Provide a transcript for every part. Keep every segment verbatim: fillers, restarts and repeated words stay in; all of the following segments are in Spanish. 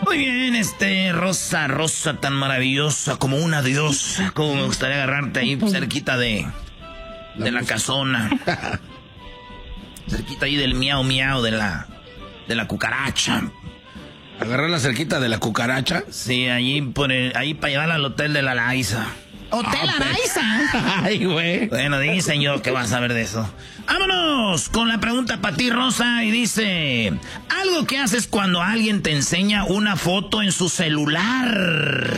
Muy bien, este, Rosa, Rosa tan maravillosa como una diosa. Como me gustaría agarrarte ahí cerquita de, de la casona. Cerquita ahí del miau miau de la, de la cucaracha. ¿Agarrar cerquita de la cucaracha? Sí, allí, por el, ahí para llevarla al hotel de la Araiza. ¿Hotel Araiza? Ay, güey. Bueno, dicen yo que vas a ver de eso. ¡Vámonos! Con la pregunta para ti, Rosa. Y dice, algo que haces cuando alguien te enseña una foto en su celular.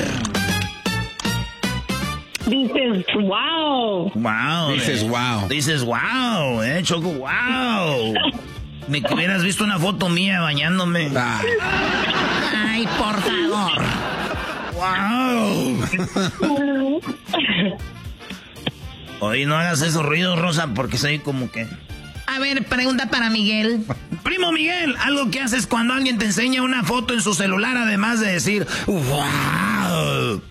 Dices, wow. Wow. Dices, eh. wow. Dices, wow, eh, Choco, wow. Ni que hubieras visto una foto mía bañándome. Ah. Ay, por favor. ¡Wow! Oye, no hagas esos ruidos, Rosa, porque soy como que... A ver, pregunta para Miguel. Primo Miguel, algo que haces cuando alguien te enseña una foto en su celular, además de decir, ¡wow!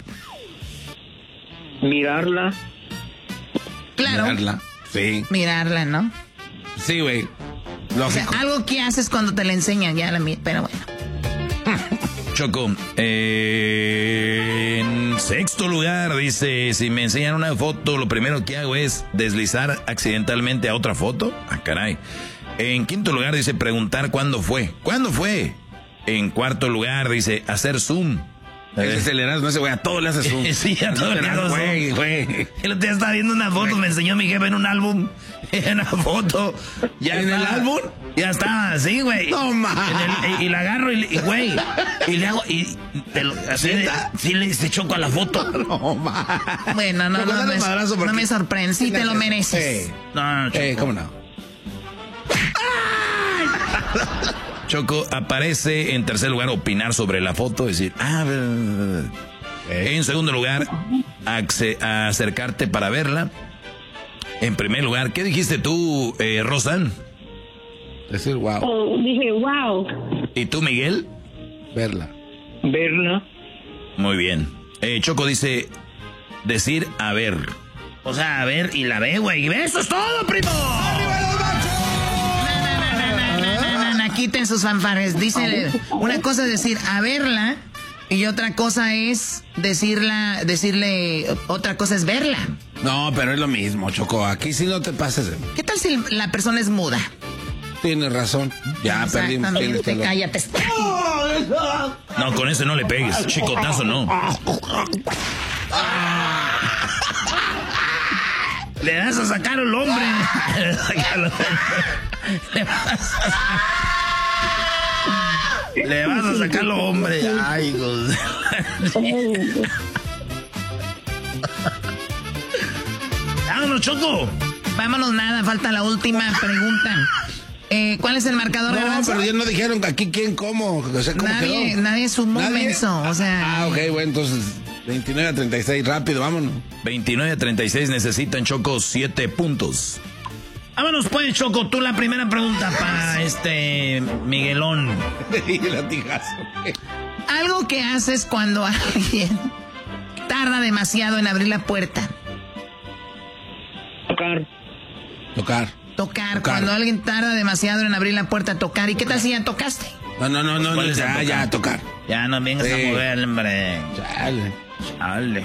Mirarla. Claro. Mirarla. Sí. Mirarla, ¿no? Sí, güey. O sea, algo que haces cuando te la enseñan, ya la mi- pero bueno. Choco, eh, en sexto lugar dice, si me enseñan una foto, lo primero que hago es deslizar accidentalmente a otra foto. Ah, caray. En quinto lugar dice, preguntar cuándo fue. ¿Cuándo fue? En cuarto lugar dice, hacer zoom. Ese es el Erasmo, ese güey, a todo le hace zoom. Sí, a todo le hago zoom. Güey, güey. El otro día estaba viendo una foto, me enseñó mi jefe en un álbum, en una foto. Ya ¿En estaba, el álbum? Ya estaba así, güey. No, ma. En el- Y, y la agarro y, y, güey, y le hago, y te lo- así, de, sí le se choco a la foto. No, ma. Bueno, no, Choco, no, dale me, madrazo no porque- me sorprende. Sí, te lo mereces. Eh, No, no, Choco. eh, ¿cómo no? Choco, aparece en tercer lugar opinar sobre la foto, decir, ah, ver, ver, ver. En segundo lugar, acce- acercarte para verla. En primer lugar, ¿qué dijiste tú, eh, Rosan? Decir, wow. Oh, dije, wow. ¿Y tú, Miguel? Verla. Verla. Muy bien. Eh, Choco dice, decir a ver. O sea, a ver y la ve, güey. Eso es todo, primo. Quiten sus fanfares. Dice, una cosa es decir a verla y otra cosa es decirla, decirle, otra cosa es verla. No, pero es lo mismo, Choco. Aquí sí no te pases. ¿Qué tal si la persona es muda? Tienes razón. Ya perdimos. Exactamente, Tienes todo. cállate. No, con ese no le pegues. Chicotazo no. Le vas a sacar al hombre. Le vas a... Le vas a sacar al hombre. Ay, hijos. Vámonos, Choco. Vámonos, nada, falta la última pregunta. Eh, ¿Cuál es el marcador? No, Garbanzo? pero ya no dijeron aquí quién, cómo. O sea, ¿cómo Nadie, quedó? nadie es un ¿Nadie? menso, o sea. Ah, ok, bueno, entonces veintinueve a treinta y seis, rápido, vámonos. veintinueve a treinta y seis necesitan, Choco, siete puntos. Vámonos pues, Choco, tú la primera pregunta para este Miguelón. Y latigazo. Algo que haces cuando alguien tarda demasiado en abrir la puerta. Tocar. Tocar. Tocar, Tocar. cuando alguien tarda demasiado en abrir la puerta, tocar. ¿Y qué tal si ya tocaste? No, no, no, no, no, ¿Cuál es ya, el ya, tocar. Ya no vengas Sí. a mover, hombre. Chale. Chale.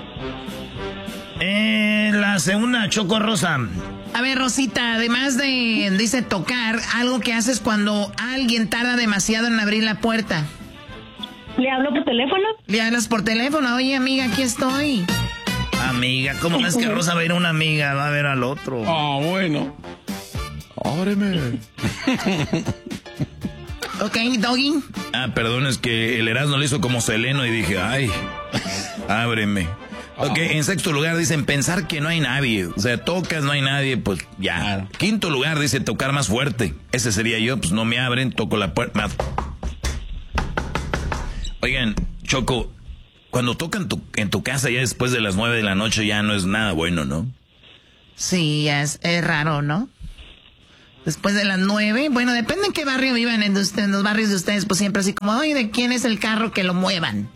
Eh, la segunda, Choco Rosa. A ver, Rosita, además de, dice tocar, algo que haces cuando alguien tarda demasiado en abrir la puerta. ¿Le hablo por teléfono? Le hablas por teléfono, oye amiga, aquí estoy. Amiga, ¿cómo no es que Rosa va a ir a una amiga? Va a ver al otro. Ah, bueno. Ábreme. Ok, Doggy. Ah, perdón, es que el Erasmo le hizo como Seleno y dije, ay, ábreme. Ok, en sexto lugar dicen pensar que no hay nadie. O sea, tocas, no hay nadie, pues ya. Claro. Quinto lugar dice tocar más fuerte. Ese sería yo, pues no me abren, toco la puerta más. Oigan, Choco, cuando tocan tu, en tu casa ya después de las nueve de la noche ya no es nada bueno, ¿no? Sí, es, es raro, ¿no? Después de las nueve, bueno, depende en qué barrio vivan en, usted- en los barrios de ustedes, pues siempre así como, oye, ¿de quién es el carro que lo muevan?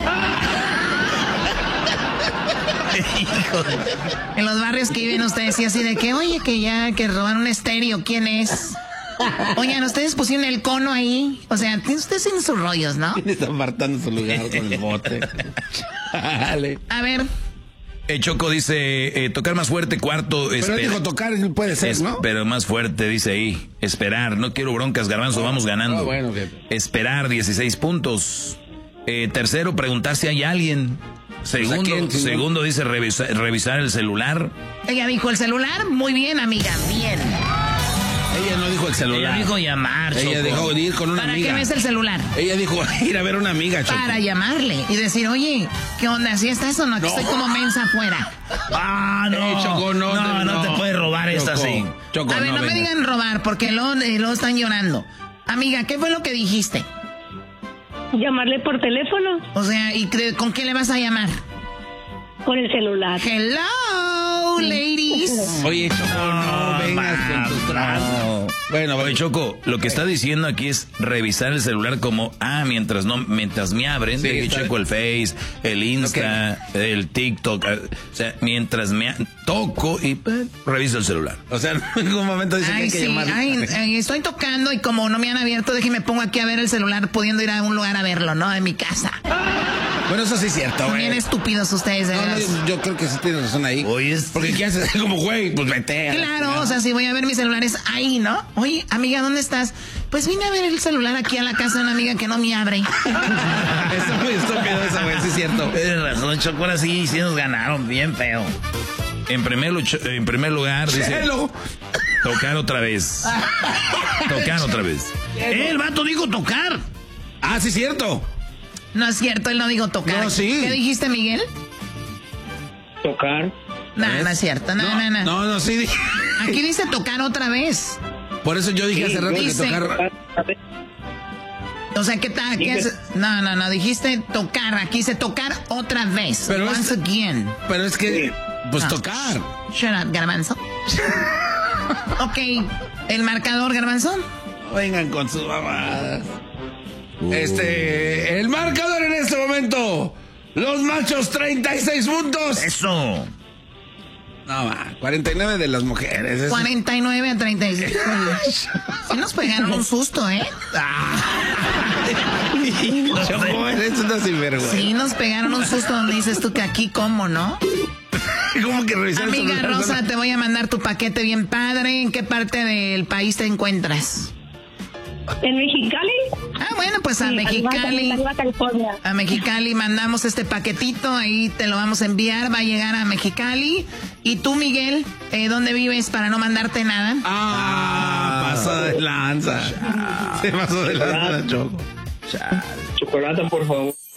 En los barrios que viven ustedes, sí, así de que, oye, que ya, que roban un estéreo, ¿quién es? Oigan, ustedes pusieron el cono ahí. O sea, ustedes tienen sus rollos, ¿no? ¿Quién está apartando su lugar con el bote? Dale. A ver. Eh, Choco dice, eh, tocar más fuerte, cuarto. Pero él dijo tocar, puede ser, es, ¿no? Pero más fuerte, dice ahí. Esperar, no quiero broncas, Garbanzo, oh, vamos ganando. Oh, bueno, okay. Esperar, dieciséis puntos. Eh, tercero, preguntar si hay alguien. Segundo, ¿quién, si segundo no? dice revisa, revisar el celular. Ella dijo el celular, muy bien, amiga, bien. Ella no dijo el celular. Ella dijo llamar, Choco. Ella dijo ir con una ¿Para amiga. qué ves el celular? Ella dijo ir a ver a una amiga, Choco. Para llamarle y decir, oye, ¿qué onda? ¿Sí estás o no? Que No. estoy como mensa afuera. Ah, no, Eh, Choco, no, no, no, no. te puedes robar esta Choco, así. Choco, A ver, no, no me vengas. digan robar porque luego, eh, luego están llorando. Amiga, ¿qué fue lo que dijiste? Llamarle por teléfono, O sea, ¿y cre- con qué le vas a llamar? con el celular. Hello, ladies. Oye, Choco, no, vengas va, con tus no. trazos. Bueno, Oye, Choco, lo que está diciendo aquí es revisar el celular como, ah, mientras no, mientras me abren, Sí, de que está- checo el Face, el Insta, el TikTok, eh, o sea, mientras me a- toco y eh, reviso el celular. o sea, en ningún momento dice que Ay, hay que sí, llamar. ay, ay, estoy tocando y como no me han abierto, déjeme pongo aquí a ver el celular, pudiendo ir a un lugar a verlo, ¿no? En mi casa. Bueno, eso sí es cierto, Son güey. bien estúpidos ustedes, de No, no, veras. yo creo que sí tienes razón ahí. Oye, es- Porque ¿qué haces? Como, güey, pues vete. a la Claro, chingada. o sea, si voy a ver mis celulares ahí, ¿no? Oye, amiga, ¿dónde estás? Pues vine a ver el celular aquí a la casa de una amiga que no me abre. Eso es muy estúpido eso, güey, sí es cierto. Tienes razón, Choco, ahora sí, sí nos ganaron bien feo. En primer, luch- en primer lugar, dice, Chelo. tocar otra vez. Tocar otra vez. El vato dijo tocar. Ah, sí es cierto. No es cierto, él no dijo tocar. No, sí. ¿Qué dijiste, Miguel? Tocar. No, no es cierto, no, no, no. No, no, sí. Aquí dice tocar otra vez. Por eso yo dije hace rato que dice- tocar. O sea, ¿qué tal? ¿Qué Dije- haces? No, no, no, dijiste tocar. Aquí dice tocar otra vez. Pero Once es- again. Pero es que, pues No. tocar. Shut up, Garbanzo. Ok, el marcador, Garbanzo. Vengan con sus mamadas. Este, el marcador en este momento. Los machos, treinta y seis puntos. Eso. No, va, cuarenta y nueve de las mujeres. Eso- cuarenta y nueve a treinta y seis. Sí nos pegaron un susto, ¿eh? Choco, eres una sinvergüenza. Sí nos pegaron un susto donde dices tú que aquí cómo, ¿no? ¿Cómo que revisar el Amiga celular? Rosa, te voy a mandar tu paquete bien padre. ¿En qué parte del país te encuentras? ¿En Mexicali? Ah, bueno, pues a Sí, Mexicali. arriba, California. A Mexicali mandamos este paquetito, ahí te lo vamos a enviar, va a llegar a Mexicali. Y tú, Miguel, eh, ¿dónde vives para no mandarte nada? Ah, pasó de lanza. Se pasó de lanza, Choco. Chocolate, por favor.